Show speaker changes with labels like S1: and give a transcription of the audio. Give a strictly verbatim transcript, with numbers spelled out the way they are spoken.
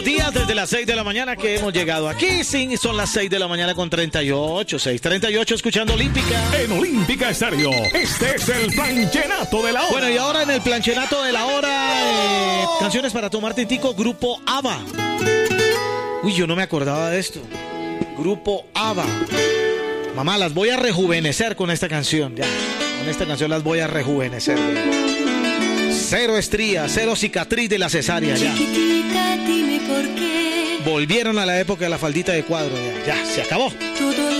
S1: buenos días desde las seis de la mañana que hemos llegado aquí. Sí, son las seis de la mañana con treinta y ocho. seis treinta y ocho escuchando Olímpica.
S2: En Olímpica Estéreo, este es el planchenato de la hora.
S1: Bueno, y ahora en el planchenato de la hora, eh, canciones para tomar tintico, Grupo ABBA. Uy, yo no me acordaba de esto. Grupo ABBA. Mamá, las voy a rejuvenecer con esta canción. Ya, con esta canción las voy a rejuvenecer. Cero estría, cero cicatriz de la cesárea. Ya.
S3: Chiquitita, dime por qué.
S1: Volvieron a la época de la faldita de cuadro. Ya, ya se acabó.
S3: Todo